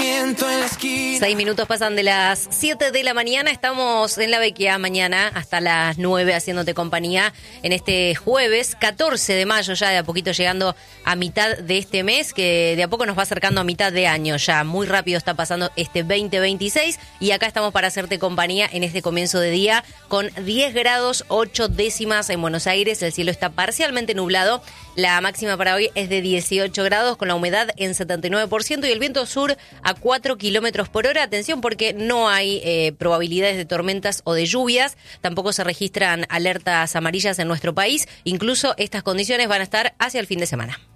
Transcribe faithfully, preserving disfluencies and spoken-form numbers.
estacionamiento en la esquina. Seis minutos pasan de las siete de la mañana. Estamos en La Vecchia mañana hasta las nueve haciéndote compañía en este jueves catorce de mayo, ya de a poquito llegando a mitad de este mes, que de a poco nos va acercando a mitad de año ya. Muy rápido está pasando este veinte veintiséis y acá estamos para hacerte compañía en este comienzo de día con diez grados ocho décimas en Buenos Aires. El cielo está parcialmente nublado. La máxima para hoy es de dieciocho grados con la humedad en setenta y nueve por ciento y el viento sur a cuatro kilómetros por hora. Atención porque no hay eh, probabilidades de tormentas o de lluvias. Tampoco se registran alertas amarillas en nuestro país. Incluso estas condiciones van a estar hacia el fin de semana.